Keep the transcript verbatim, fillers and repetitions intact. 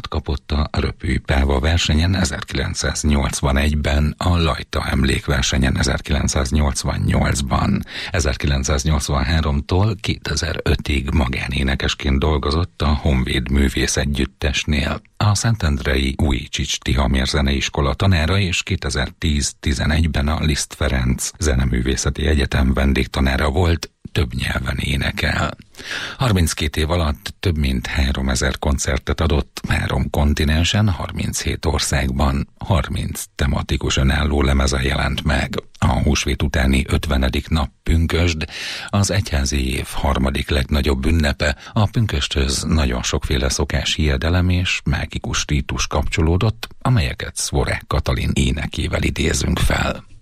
díjat kapott a Röpű Páva versenyen ezerkilencszáznyolcvanegyben, a Lajta emlékversenyen ezerkilencszáznyolcvannyolcban. ezerkilencszáznyolcvanháromtól kétezer-ötig magánénekesként dolgozott a Honvéd Művész Együttesnél. A Szentendrei Új Csics Tihamér Zeneiskola tanára és kétezer-tíz-tizenegyben a Liszt Ferenc Zeneművészeti Egyetem vendégtanára volt, több nyelven énekel. harminckét év alatt több mint háromezer koncertet adott három kontinensen, harminchét országban, harminc tematikus önálló lemeze jelent meg. A húsvét utáni ötvenedik nap pünkösd, az egyházi év harmadik legnagyobb ünnepe. A pünkösthöz nagyon sokféle szokás, hiedelem és mágikus rítus kapcsolódott, amelyeket Szvorák Katalin énekével idézünk fel.